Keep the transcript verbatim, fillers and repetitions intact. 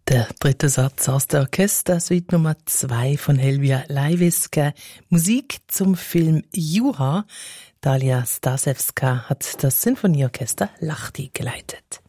Der dritte Satz aus der Orchestersuite Nummer zwei von Helvia Leiviska. Musik zum Film Juha. Dalia Stasevska hat das Sinfonieorchester Lahti geleitet.